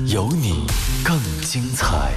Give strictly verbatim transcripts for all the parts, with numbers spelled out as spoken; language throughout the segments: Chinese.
有你更精彩。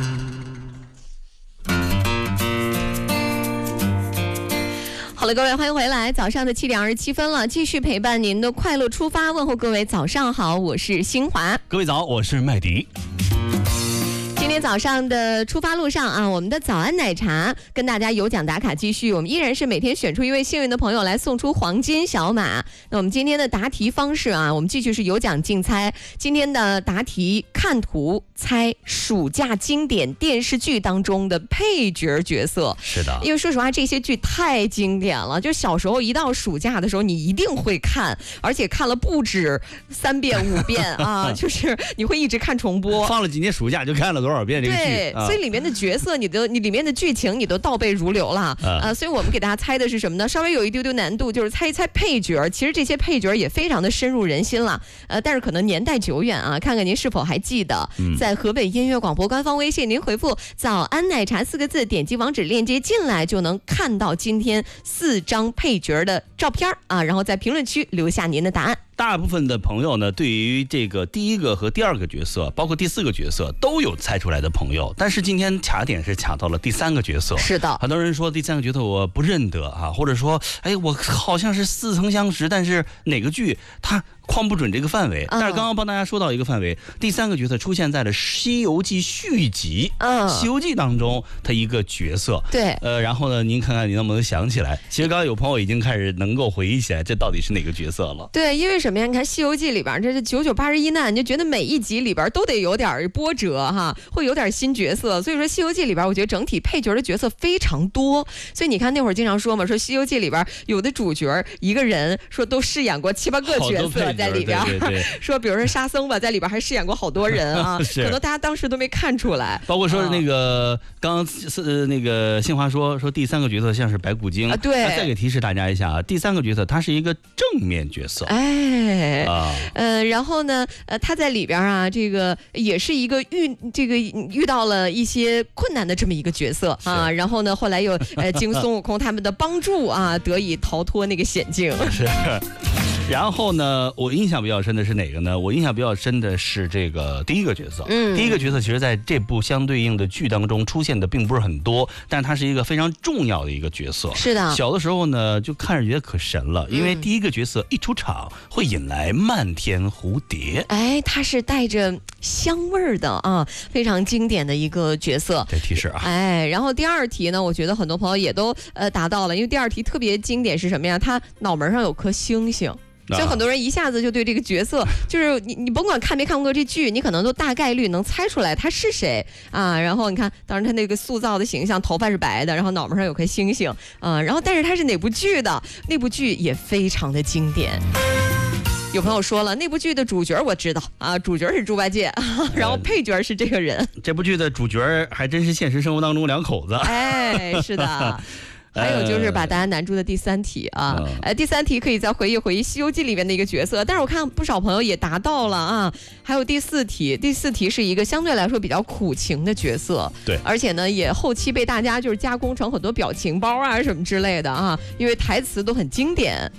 好了，各位，欢迎回来。早上的七点二十七分了，继续陪伴您的快乐出发。问候各位，早上好，我是新华。 各位早，我是麦迪。 今天早上的出发路上啊，我们的早安奶茶跟大家有奖打卡继续，我们依然是每天选出一位幸运的朋友来送出黄金小马。那我们今天的答题方式啊，我们继续是有奖竞猜。今天的答题看图猜暑假经典电视剧当中的配角角色。 是的， 因为说实话这些剧太经典了，就小时候一到暑假的时候你一定会看，而且看了不止三遍五遍啊，就是你会一直看重播。 放了几年暑假就看了多少遍这个剧。 对， 啊、 所以里面的角色你都你里面的剧情你都倒背如流了啊、呃、所以我们给大家猜的是什么呢？稍微有一丢丢难度，就是猜一猜配角。其实这些配角也非常的深入人心了，呃，但是可能年代久远啊，看看您是否还记得。嗯、在河北音乐广播官方微信，您回复早安奶茶四个字，点击网址链接进来就能看到今天四张配角的照片啊，然后在评论区留下您的答案。 大部分的朋友呢，对于这个第一个和第二个角色，包括第四个角色，都有猜出来的朋友。但是今天卡点是卡到了第三个角色。 是的， 很多人说第三个角色我不认得啊，或者说，哎，我好像是似曾相识，但是哪个剧他框不准这个范围。但是刚刚帮大家说到一个范围，嗯、第三个角色出现在了《西游记》续集，嗯，《西游记》当中他一个角色。 对， 呃，然后呢，您看看你能不能想起来？其实刚刚有朋友已经开始能够回忆起来，这到底是哪个角色了？ 对，因为什么呀？你看《西游记》里边这是九九八十一难，你就觉得每一集里边都得有点波折哈，会有点新角色。所以说《西游记》里边，我觉得整体配角的角色非常多。所以你看那会儿经常说嘛，说《西游记》里边有的主角一个人说都饰演过七八个角色在里边， 对对对说比如说沙僧吧，在里边还饰演过好多人啊，可能大家当时都没看出来。 包括说那个、啊、刚刚呃那个新华说说第三个角色像是白骨精啊， 对。 再给提示大家一下啊，第三个角色他是一个正面角色， 哎啊呃，然后呢呃他在里边啊，这个也是一个遇这个遇到了一些困难的这么一个角色啊，然后呢后来又呃经孙悟空他们的帮助啊，得以逃脱那个险境。 是。然后呢，我印象比较深的是哪个呢？我印象比较深的是这个第一个角色。嗯，第一个角色其实在这部相对应的剧当中出现的并不是很多，但他是一个非常重要的一个角色。 是的， 小的时候呢，就看着觉得可神了，因为第一个角色一出场会引来漫天蝴蝶。 哎，他是带着香味儿的啊，非常经典的一个角色。 这提示啊。 哎，然后第二题呢，我觉得很多朋友也都呃达到了，因为第二题特别经典是什么呀？他脑门上有颗星星。所以很多人一下子就对这个角色，就是你你甭管看没看过这剧，你可能都大概率能猜出来他是谁啊。然后你看，当然他那个塑造的形象，头发是白的，然后脑门上有颗星星啊。然后但是他是哪部剧的？那部剧也非常的经典。有朋友说了，那部剧的主角我知道啊，主角是猪八戒，然后配角是这个人。 这部剧的主角还真是现实生活当中两口子。 哎，是的。还有就是把大家难住的第三题啊，呃、呃，第三题可以再回忆回忆《西游记》里面的一个角色，但是我看不少朋友也达到了啊。还有第四题，第四题是一个相对来说比较苦情的角色， 对， 而且呢也后期被大家就是加工成很多表情包啊什么之类的啊，因为台词都很经典。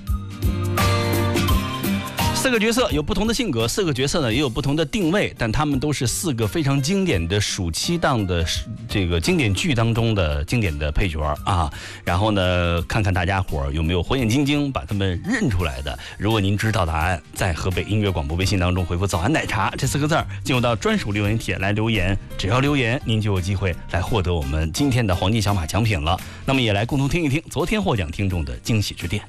四个角色有不同的性格，四个角色呢也有不同的定位，但他们都是四个非常经典的暑期档的这个经典剧当中的经典的配角啊。然后呢，看看大家伙有没有火眼金睛把他们认出来的。如果您知道答案，在河北音乐广播微信当中回复“早安奶茶”这四个字儿，进入到专属留言帖来留言。只要留言，您就有机会来获得我们今天的黄金小马奖品了。那么也来共同听一听昨天获奖听众的惊喜之电。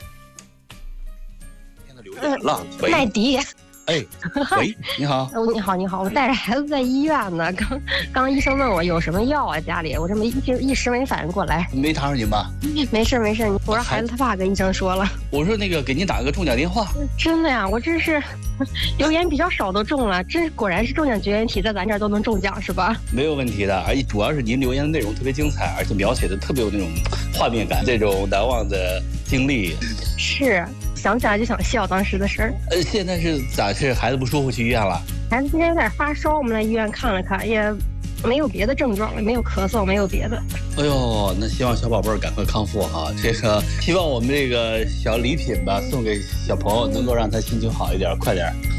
了，麦迪， 哎，喂，你好， 哦，你好，你好，我带着孩子在医院呢，刚刚医生问我有什么药啊，家里，我这么一一时没反应过来， 没打扰您吧？ 没事没事，我说孩子他爸跟医生说了， 我说那个给您打个中奖电话， 真的呀，我这是留言比较少都中了，这果然是中奖绝缘体，在咱这儿都能中奖是吧？ 没有问题的，而且主要是您留言的内容特别精彩，而且描写的特别有那种画面感，这种难忘的经历， 是。想起来就想笑当时的事儿。 呃，现在是咋是孩子不舒服去医院了？ 孩子今天有点发烧，我们来医院看了看，也没有别的症状了，没有咳嗽，没有别的。 哎呦，那希望小宝贝儿赶快康复哈！这个希望我们这个小礼品吧，送给小朋友，能够让他心情好一点，快点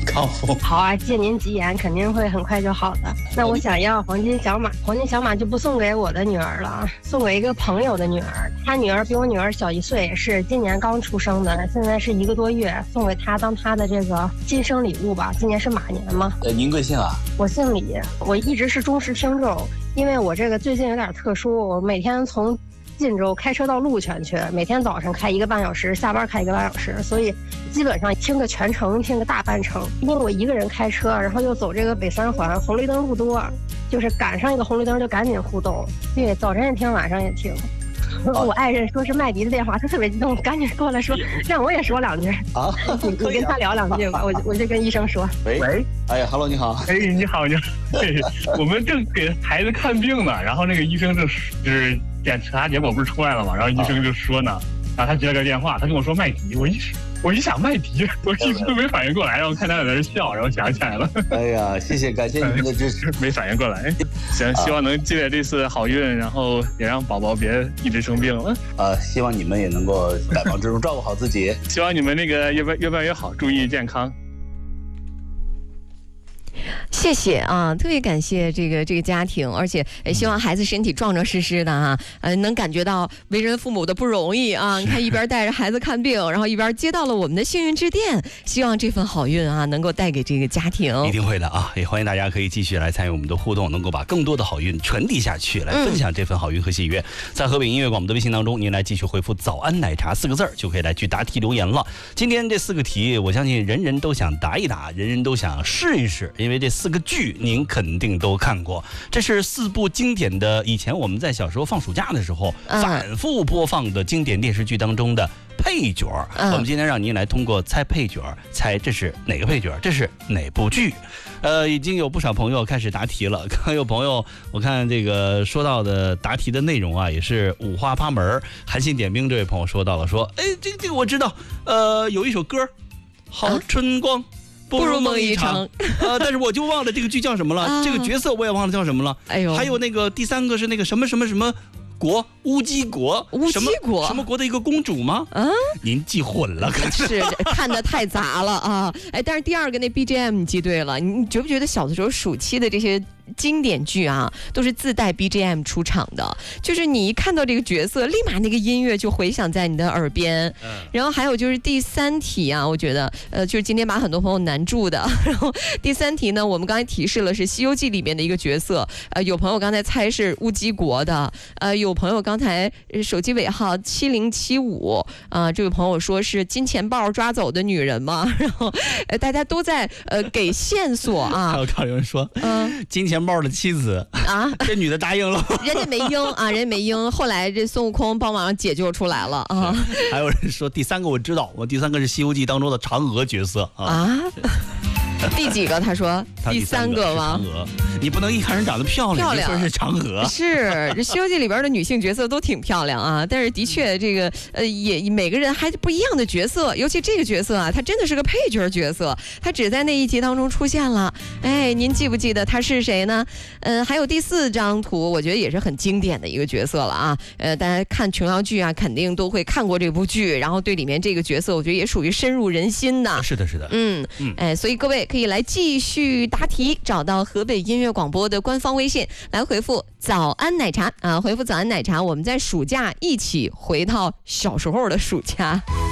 康复。 好啊，借您吉言，肯定会很快就好的。那我想要黄金小马，黄金小马就不送给我的女儿了啊，送给一个朋友的女儿。她女儿比我女儿小一岁，是今年刚出生的，现在是一个多月，送给她当她的这个晋升礼物吧。今年是马年嘛。 呃，您贵姓啊？ 我姓李，我一直是忠实听众，因为我这个最近有点特殊，我每天从晋州开车到鹿泉去，每天早上开一个半小时，下班开一个半小时，所以基本上听个全程，听个大半程。因为我一个人开车，然后又走这个北三环，红绿灯路多，就是赶上一个红绿灯就赶紧互动。对，早晨也听，晚上也听。我爱人说是麦迪的电话，他特别激动，赶紧过来说让我也说两句啊，你你跟他聊两句吧，我我就跟医生说。 喂喂， 哎呀 ，Hello， 你好。 哎，你好，你好。对，我们正给孩子看病呢，然后那个医生就就是检查结果不是出来了嘛，然后医生就说呢，然后他接了个电话，他跟我说麦迪，我一我一想麦迪，我一直都没反应过来，然后看他在那笑，然后想起来了。 哎呀，谢谢，感谢你们的支持。 没反应过来，行，希望能积累这次好运，然后也让宝宝别一直生病了。 呃，希望你们也能够百忙之中照顾好自己。 希望你们那个越办越办越好，注意健康。 谢谢啊，特别感谢这个这个家庭，而且也希望孩子身体壮壮实实的啊，呃，能感觉到为人父母的不容易啊。你看，一边带着孩子看病，然后一边接到了我们的幸运之电，希望这份好运啊能够带给这个家庭。 一定会的啊！也欢迎大家可以继续来参与我们的互动，能够把更多的好运传递下去，来分享这份好运和喜悦。嗯、在河北音乐广播的微信当中，您来继续回复“早安奶茶”四个字儿，就可以来去答题留言了。今天这四个题，我相信人人都想答一答，人人都想试一试，因为这四个剧您肯定都看过，这是四部经典的，以前我们在小时候放暑假的时候、嗯、反复播放的经典电视剧当中的配角、嗯、我们今天让您来通过猜配角，猜这是哪个配角，这是哪部剧。呃，已经有不少朋友开始答题了，刚刚有朋友我看这个说到的答题的内容啊，也是五花八门。韩信点兵这位朋友说到了，说哎，这个这个我知道，呃，有一首歌好春光、啊不如梦一场，呃，但是我就忘了这个剧叫什么了，啊、这个角色我也忘了叫什么了。哎呦，还有那个第三个是那个什么什么什么国，乌鸡国， 乌鸡国什么国的一个公主吗？啊，您记混了，可是看得太杂了啊！哎，但是第二个那 B G M 你记对了，你觉不觉得小的时候暑期的这些经典剧啊，都是自带 B G M 出场的，就是你一看到这个角色，立马那个音乐就回响在你的耳边。嗯、然后还有就是第三题啊，我觉得呃，就是今天把很多朋友难住的。然后第三题呢，我们刚才提示了是《西游记》里面的一个角色，呃，有朋友刚才猜是乌鸡国的，呃，有朋友刚才手机尾号七零七五啊，这位朋友说是金钱豹抓走的女人嘛，然后呃，大家都在呃给线索啊。 还有还有人说，嗯，金钱豹的妻子啊，这女的答应了， 人家没应啊，人家没应，后来这孙悟空帮忙解救出来了啊。 还有人说第三个我知道，我第三个是《西游记》当中的嫦娥角色啊。啊第几个？他说第三个吗？ 嫦娥，你不能一看人长得漂亮，就说是嫦娥。 是这《西游记》里边的女性角色都挺漂亮啊，但是的确这个呃也每个人还不一样的角色，尤其这个角色啊，他真的是个配角角色，他只在那一集当中出现了。哎，您记不记得他是谁呢？呃，还有第四张图，我觉得也是很经典的一个角色了啊。呃，大家看琼瑶剧啊，肯定都会看过这部剧，然后对里面这个角色，我觉得也属于深入人心的。 是的，是的， 嗯嗯，哎，所以各位可以来继续答题，找到河北音乐广播的官方微信来回复早安奶茶啊，回复早安奶茶，我们在暑假一起回到小时候的暑假。